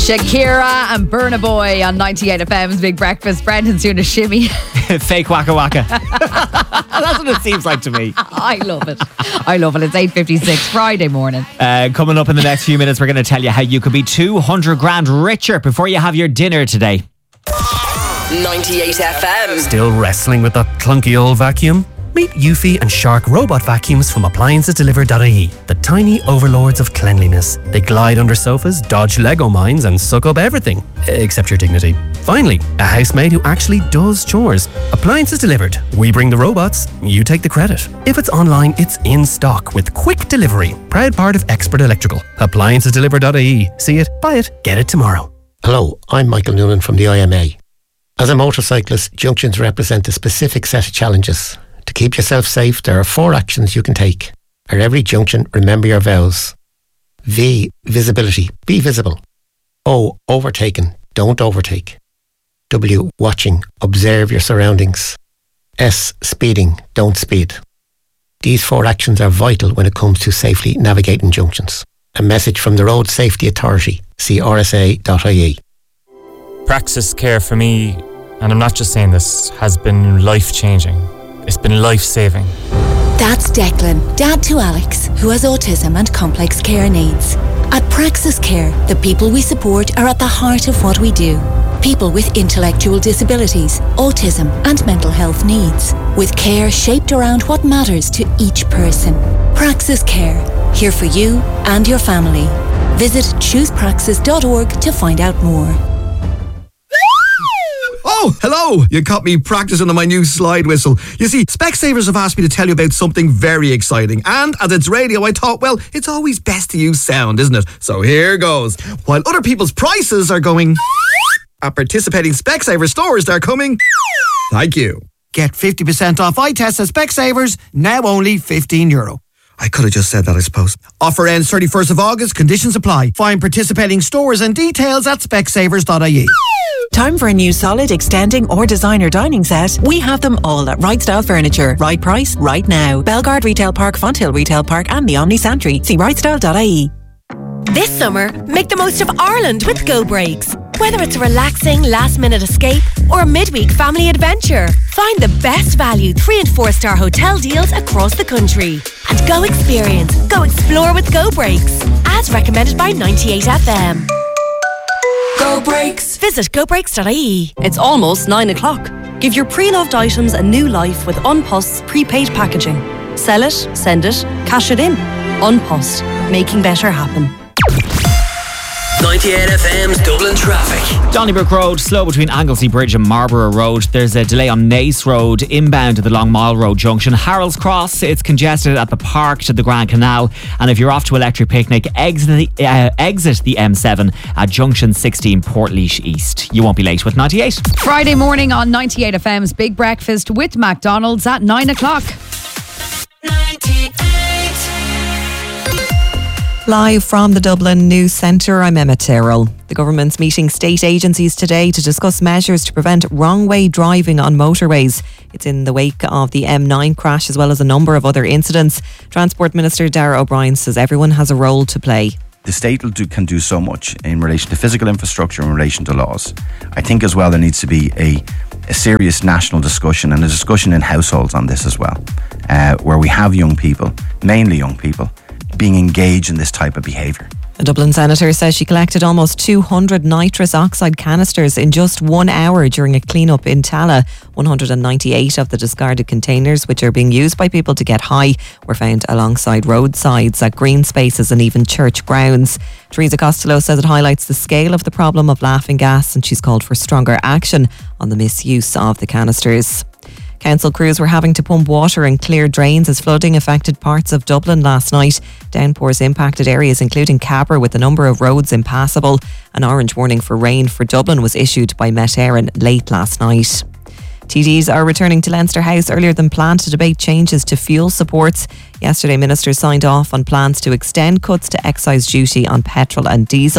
Shakira and Burna Boy on 98 FM's Big Breakfast. Brendan's doing a shimmy. Fake waka waka. That's what it seems like to me. I love it. It's 8:56 Friday morning. Coming up in the next few minutes, we're going to tell you how you could be 200 grand richer before you have your dinner today. 98 FM. Still wrestling with that clunky old vacuum? Meet Eufy and Shark robot vacuums from AppliancesDelivered.ie, the tiny overlords of cleanliness. They glide under sofas, dodge Lego mines and suck up everything, except your dignity. Finally, a housemaid who actually does chores. Appliances Delivered. We bring the robots, you take the credit. If it's online, it's in stock with quick delivery. Proud part of Expert Electrical. AppliancesDelivered.ie. See it, buy it, get it tomorrow. Hello, I'm Michael Noonan from the IMA. As a motorcyclist, junctions represent a specific set of challenges. To keep yourself safe, there are 4 actions you can take. At every junction, remember your vows. V, visibility. Be visible. O, overtaken. Don't overtake. W, watching. Observe your surroundings. S, speeding. Don't speed. These 4 actions are vital when it comes to safely navigating junctions. A message from the Road Safety Authority. See rsa.ie. Praxis Care for me, and I'm not just saying this, has been life-changing. It's been life-saving. That's Declan, dad to Alex, who has autism and complex care needs. At Praxis Care, the people we support are at the heart of what we do. People with intellectual disabilities, autism and mental health needs, with care shaped around what matters to each person. Praxis Care, here for you and your family. Visit choosepraxis.org to find out more. Oh, hello! You caught me practicing on my new slide whistle. You see, Specsavers have asked me to tell you about something very exciting. And as it's radio, I thought, well, it's always best to use sound, isn't it? So here goes. While other people's prices are going, at participating Specsavers stores, they're coming. Thank you. Get 50% off eye tests at Specsavers, now only €15. I could have just said that, I suppose. Offer ends 31st of August, conditions apply. Find participating stores and details at specsavers.ie. Time for a new solid, extending or designer dining set? We have them all at Right Style Furniture. Right price, right now. Belgard Retail Park, Fonthill Retail Park and the Omni Santry. See rightstyle.ie. This summer, make the most of Ireland with Go Breaks. Whether it's a relaxing last-minute escape or a midweek family adventure, find the best value 3- and 4-star hotel deals across the country. And go experience, go explore with Go Breaks. As recommended by 98 FM. Go Breaks. Visit gobreaks.ie. It's almost 9 o'clock. Give your pre-loved items a new life with Unpost's prepaid packaging. Sell it, send it, cash it in. Unpost, making better happen. 98 FM's Dublin traffic. Donnybrook Road, slow between Anglesey Bridge and Marlborough Road. There's a delay on Naas Road, inbound to the Long Mile Road junction. Harold's Cross, it's congested at the park to the Grand Canal. And if you're off to Electric Picnic, exit the M7 at junction 16, Portlaoise East. You won't be late with 98. Friday morning on 98 FM's Big Breakfast with McDonald's at 9 o'clock. 98. Live from the Dublin News Centre, I'm Emma Terrell. The government's meeting state agencies today to discuss measures to prevent wrong-way driving on motorways. It's in the wake of the M9 crash as well as a number of other incidents. Transport Minister Darragh O'Brien says everyone has a role to play. The state can do so much in relation to physical infrastructure, in relation to laws. I think as well there needs to be a serious national discussion and a discussion in households on this as well, where we have young people, mainly young people, being engaged in this type of behaviour. A Dublin senator says she collected almost 200 nitrous oxide canisters in just 1 hour during a clean-up in Tala. 198 of the discarded containers, which are being used by people to get high, were found alongside roadsides, at green spaces and even church grounds. Teresa Costello says it highlights the scale of the problem of laughing gas, and she's called for stronger action on the misuse of the canisters. Council crews were having to pump water and clear drains as flooding affected parts of Dublin last night. Downpours impacted areas including Cabra, with a number of roads impassable. An orange warning for rain for Dublin was issued by Met Éireann late last night. TDs are returning to Leinster House earlier than planned to debate changes to fuel supports. Yesterday, ministers signed off on plans to extend cuts to excise duty on petrol and diesel,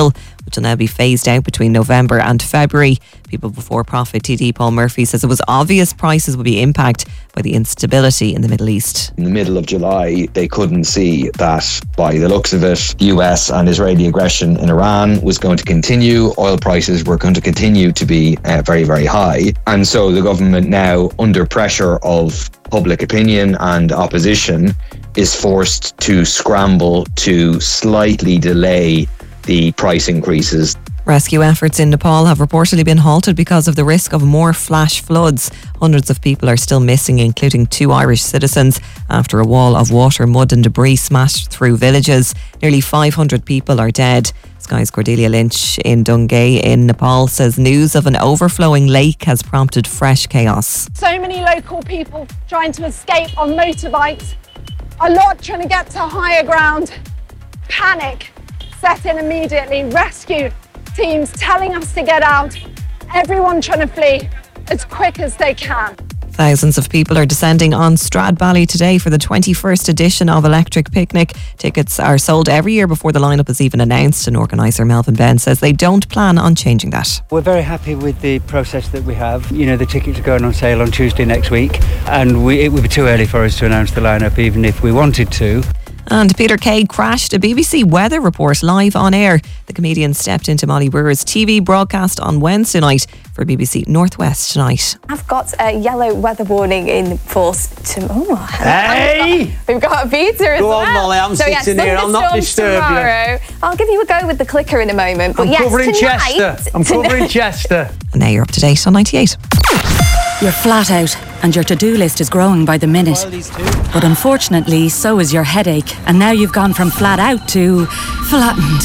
which will now be phased out between November and February. People Before Profit TD Paul Murphy says it was obvious prices would be impacted by the instability in the Middle East. In the middle of July, they couldn't see that, by the looks of it, US and Israeli aggression in Iran was going to continue. Oil prices were going to continue to be very, very high. And so the government now, under pressure of public opinion and opposition, is forced to scramble to slightly delay the price increases. Rescue efforts in Nepal have reportedly been halted because of the risk of more flash floods. Hundreds of people are still missing, including 2 Irish citizens, after a wall of water, mud and debris smashed through villages. Nearly 500 people are dead. Sky's Cordelia Lynch in Dungay in Nepal says news of an overflowing lake has prompted fresh chaos. So many local people trying to escape on motorbikes. A lot trying to get to higher ground. Panic set in immediately. Rescue teams telling us to get out. Everyone trying to flee as quick as they can. Thousands of people are descending on Stradbally today for the 21st edition of Electric Picnic. Tickets are sold every year before the lineup is even announced, and organiser Melvin Ben says they don't plan on changing that. We're very happy with the process that we have. You know, the tickets are going on sale on Tuesday next week, and it would be too early for us to announce the lineup even if we wanted to. And Peter Kay crashed a BBC weather report live on air. The comedian stepped into Molly Brewer's TV broadcast on Wednesday night for BBC Northwest Tonight. I've got a yellow weather warning in force tomorrow. Hey! We've got a pizza as well. Go on, Molly, I'm sitting here. I'll not disturb tomorrow. you. I'll give you a go with the clicker in a moment. But I'm yes, covering tonight, Chester. I'm covering Chester. And now you're up to date on 98. You're flat out and your to-do list is growing by the minute. But unfortunately, so is your headache. And now you've gone from flat out to flattened.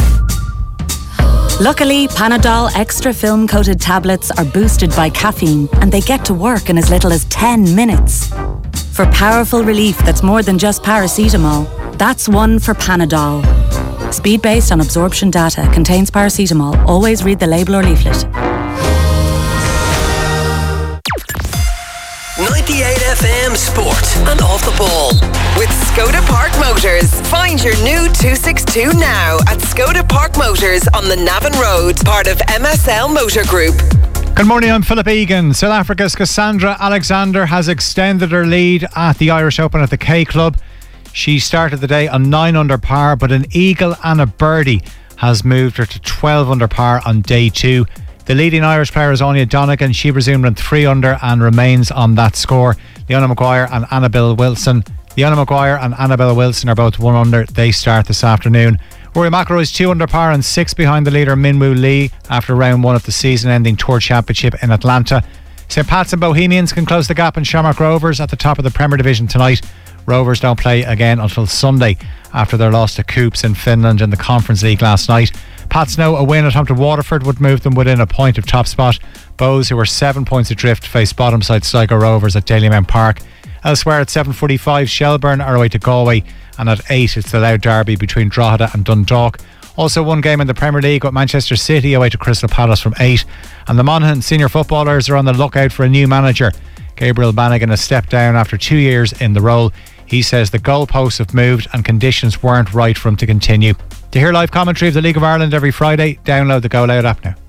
Luckily, Panadol Extra Film-Coated tablets are boosted by caffeine and they get to work in as little as 10 minutes. For powerful relief that's more than just paracetamol, that's one for Panadol. Speed based on absorption data, contains paracetamol. Always read the label or leaflet. 98 FM Sport and Off the Ball. With Skoda Park Motors. Find your new 262 now at Skoda Park Motors on the Navan Road, part of MSL Motor Group. Good morning, I'm Philip Egan. South Africa's Cassandra Alexander has extended her lead at the Irish Open at the K Club. She started the day on 9 under par, but an eagle and a birdie has moved her to 12 under par on day 2. The leading Irish player is Anya Donegan. She resumed on 3 under and remains on that score. Leona Maguire and Annabelle Wilson are both 1 under. They start this afternoon. Rory McIlroy is 2 under par and 6 behind the leader Minwoo Lee after round 1 of the season-ending Tour Championship in Atlanta. St Pat's and Bohemians can close the gap in Shamrock Rovers at the top of the Premier Division tonight. Rovers don't play again until Sunday after their loss to Coops in Finland in the Conference League last night. Pats know a win at home to Waterford would move them within a point of top spot. Bows, who are 7 points adrift, face bottom side Sligo Rovers at Dalymount Park. Elsewhere at 7:45, Shelburne are away to Galway, and at 8 it's the Louth derby between Drogheda and Dundalk. Also one game in the Premier League with Manchester City away to Crystal Palace from 8. And the Monaghan senior footballers are on the lookout for a new manager. Gabriel Bannigan has stepped down after 2 years in the role. He says the goalposts have moved and conditions weren't right for him to continue. To hear live commentary of the League of Ireland every Friday, download the Go Loud app now.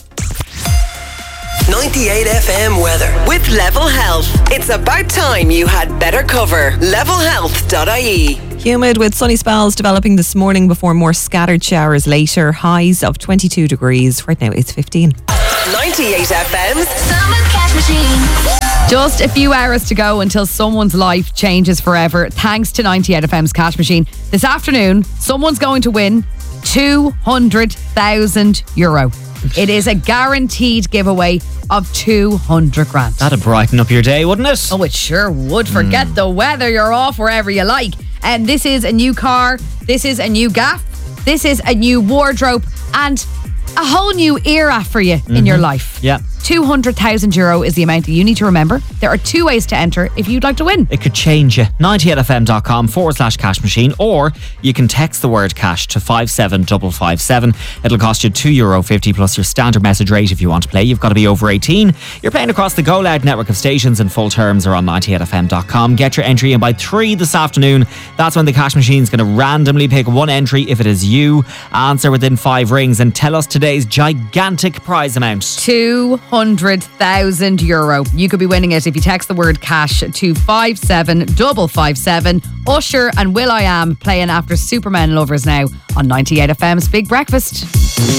98 FM weather. With Level Health. It's about time you had better cover. Levelhealth.ie. Humid with sunny spells developing this morning before more scattered showers later. Highs of 22 degrees. Right now it's 15. 98 FM's Summer Cash Machine. Just a few hours to go until someone's life changes forever, thanks to 98 FM's Cash Machine. This afternoon, someone's going to win €200,000. It is a guaranteed giveaway of 200 grand. That'd brighten up your day, wouldn't it? Oh, it sure would. Forget the weather. You're off wherever you like. And this is a new car. This is a new gaff. This is a new wardrobe and a whole new era for you in your life. Yeah. €200,000 is the amount that you need to remember. There are 2 ways to enter if you'd like to win. It could change you. 98fm.com/cash machine, or you can text the word cash to 57557. It'll cost you €2.50 plus your standard message rate if you want to play. You've got to be over 18. You're playing across the Go Loud network of stations, and full terms are on 98fm.com. Get your entry in by 3 this afternoon. That's when the cash machine's going to randomly pick one entry if it is you. Answer within 5 rings and tell us today's gigantic prize amount. €200,000. You could be winning it if you text the word cash to 57557. Usher and Will.i.am playing after Superman Lovers now on 98FM's Big Breakfast.